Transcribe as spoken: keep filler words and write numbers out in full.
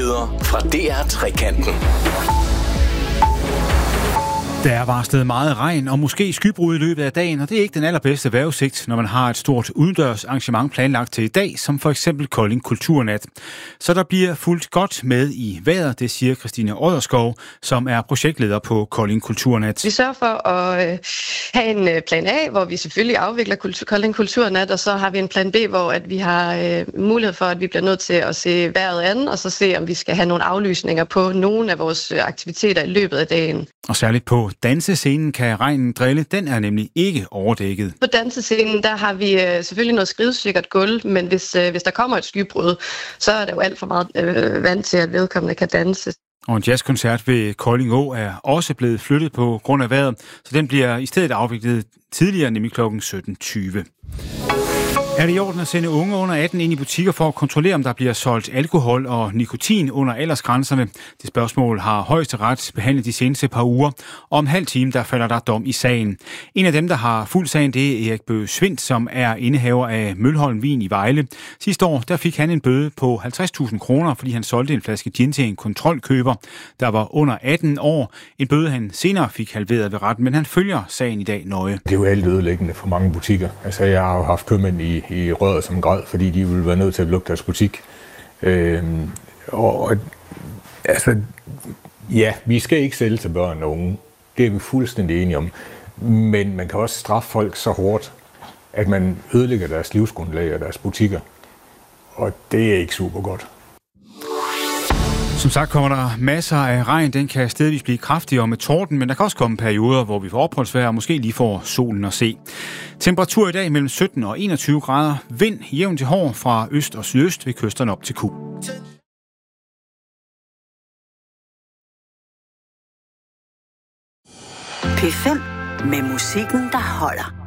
Nyheder fra D R Trekanten. Der er varslet meget regn og måske skybrud i løbet af dagen, og det er ikke den allerbedste vejrudsigt, når man har et stort udendørs arrangement planlagt til i dag, som for eksempel Kolding Kulturnat. Så der bliver fulgt godt med i vejret, det siger Christine Odderskov, som er projektleder på Kolding Kulturnat. Vi sørger for at øh, have en øh, plan A, hvor vi selvfølgelig afvikler kultur, Kolding Kulturnat, og så har vi en plan B, hvor at vi har øh, mulighed for, at vi bliver nødt til at se vejret an, og så se, om vi skal have nogle aflysninger på nogle af vores aktiviteter i løbet af dagen. Og særligt på dansescenen kan regnen drille, den er nemlig ikke overdækket. På dansescenen, der har vi øh, selvfølgelig noget skrivesikkert gulv, men hvis, øh, hvis der kommer et skybrud, så er der jo alt for meget øh, vand til, at vedkommende kan danse. Og en jazzkoncert ved Kolding Å er også blevet flyttet på grund af vejret, så den bliver i stedet afviklet tidligere, nemlig klokken sytten tyve. Er det i orden at sende unge under atten ind i butikker for at kontrollere, om der bliver solgt alkohol og nikotin under aldersgrænserne? Det spørgsmål har Højesteret behandlet de seneste par uger, og om halv time der falder der dom i sagen. En af dem, der har fulgt sagen, det er Erik Bøge Svindt, som er indehaver af Mølholm Vin i Vejle. Sidste år der fik han en bøde på halvtreds tusind kroner, fordi han solgte en flaske gin til en kontrolkøber, der var under atten år. En bøde han senere fik halveret ved retten, men han følger sagen i dag nøje. Det er jo alt ødelæggende for mange butikker. Altså jeg har jo haft købmænd i i røret som græd, fordi de ville være nødt til at lukke deres butik. Øhm, og, og altså, ja, vi skal ikke sælge til børn og unge. Det er vi fuldstændig enige om. Men man kan også straffe folk så hårdt, at man ødelægger deres livsgrundlag og deres butikker. Og det er ikke super godt. Som sagt kommer der masser af regn. Den kan stedvis blive kraftigere med torden, men der kan også komme perioder, hvor vi får opholdsvejr og måske lige får solen at se. Temperatur i dag mellem sytten og enogtyve grader. Vind jævn til hård fra øst og sydøst ved kysterne op til Ku. P fem med musikken, der holder.